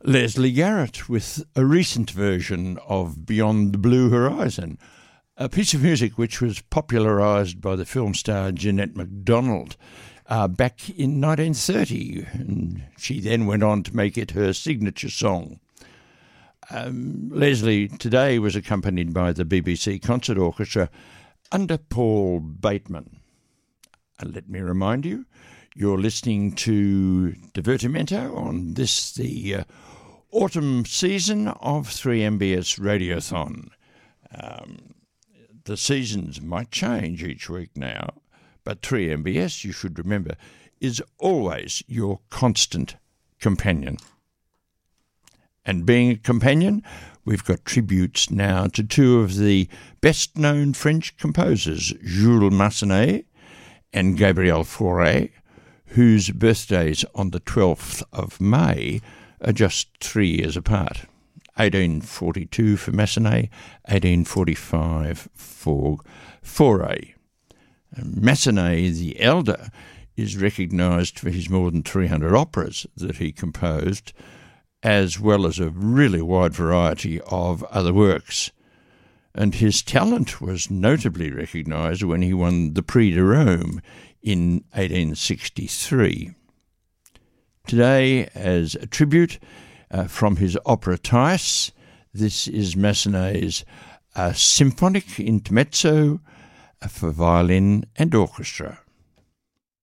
Leslie Garrett with a recent version of Beyond the Blue Horizon, a piece of music which was popularised by the film star Jeanette MacDonald back in 1930, and she then went on to make it her signature song. Leslie today was accompanied by the BBC Concert Orchestra under Paul Bateman. And let me remind you, you're listening to Divertimento on this, the autumn season of 3MBS Radiothon. The seasons might change each week now, but 3MBS, you should remember, is always your constant companion. And being a companion, we've got tributes now to two of the best-known French composers, Jules Massenet and Gabriel Fauré, whose birthdays on the 12th of May are just 3 years apart. 1842 for Massenet, 1845 for Fauré. Massenet the elder is recognised for his more than 300 operas that he composed, as well as a really wide variety of other works. And his talent was notably recognised when he won the Prix de Rome in 1863. Today, as a tribute from his opera Thais, this is Massenet's Symphonic Intermezzo for violin and orchestra.